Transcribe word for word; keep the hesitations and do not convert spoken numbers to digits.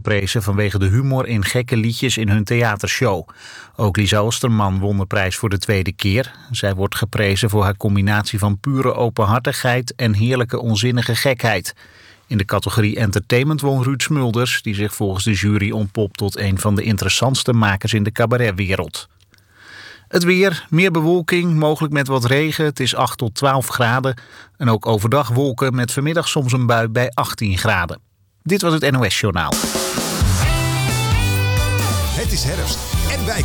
geprezen vanwege de humor in gekke liedjes in hun theatershow. Ook Lisa Osterman won de prijs voor de tweede keer. Zij wordt geprezen voor haar combinatie van pure openhartigheid en heerlijke onzinnige gekheid. In de categorie entertainment won Ruud Smulders, die zich volgens de jury ontpopt tot een van de interessantste makers in de cabaretwereld. Het weer, meer bewolking, mogelijk met wat regen. Het is acht tot twaalf graden. En ook overdag wolken met vanmiddag soms een bui bij achttien graden. Dit was het N O S Journaal. Het is herfst en wij